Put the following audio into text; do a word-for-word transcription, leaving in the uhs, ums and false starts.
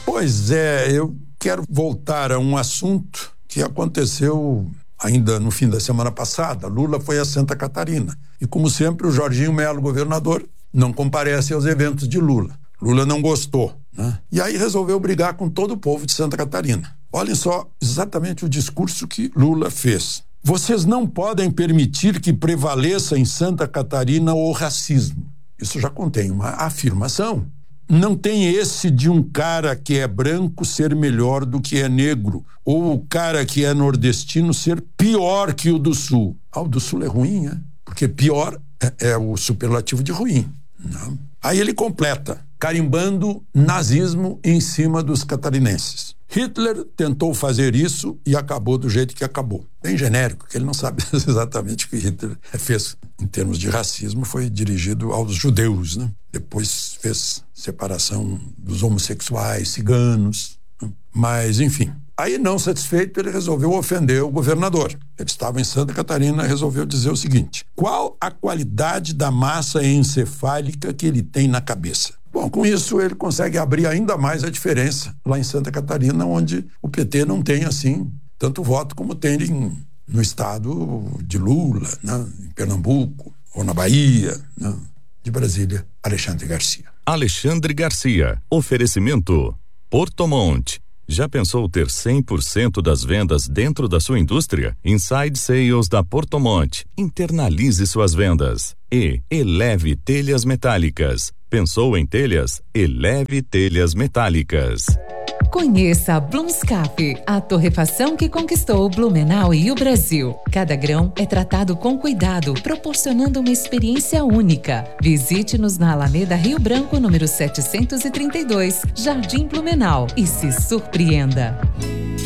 Pois é, eu quero voltar a um assunto que aconteceu ainda no fim da semana passada. Lula foi a Santa Catarina. E, como sempre, o Jorginho Melo, governador, não comparece aos eventos de Lula. Lula não gostou, né? E aí resolveu brigar com todo o povo de Santa Catarina. Olhem só exatamente o discurso que Lula fez. Vocês não podem permitir que prevaleça em Santa Catarina o racismo. Isso já contém uma afirmação. Não tem esse de um cara que é branco ser melhor do que é negro, ou o cara que é nordestino ser pior que o do sul. Ah, o do sul é ruim, né? Porque pior é, é o superlativo de ruim. Não. Aí ele completa, carimbando nazismo em cima dos catarinenses. Hitler tentou fazer isso e acabou do jeito que acabou. Bem genérico, que ele não sabe exatamente o que Hitler fez em termos de racismo, foi dirigido aos judeus, né? Depois fez separação dos homossexuais, ciganos, né? Mas, enfim. Aí, não satisfeito, ele resolveu ofender o governador. Ele estava em Santa Catarina e resolveu dizer o seguinte: qual a qualidade da massa encefálica que ele tem na cabeça? Bom, com isso ele consegue abrir ainda mais a diferença lá em Santa Catarina, onde o P T não tem, assim, tanto voto como tem em, no estado de Lula, né? Em Pernambuco, ou na Bahia, né? De Brasília, Alexandre Garcia. Alexandre Garcia. Oferecimento Porto Monte. Já pensou ter cem por cento das vendas dentro da sua indústria? Inside Sales da Porto Monte. Internalize suas vendas. E Eleve Telhas Metálicas. Pensou em telhas? Eleve Telhas Metálicas. Conheça a Blumscap, a torrefação que conquistou Blumenau e o Brasil. Cada grão é tratado com cuidado, proporcionando uma experiência única. Visite-nos na Alameda Rio Branco, número setecentos e trinta e dois, Jardim Blumenau, e se surpreenda.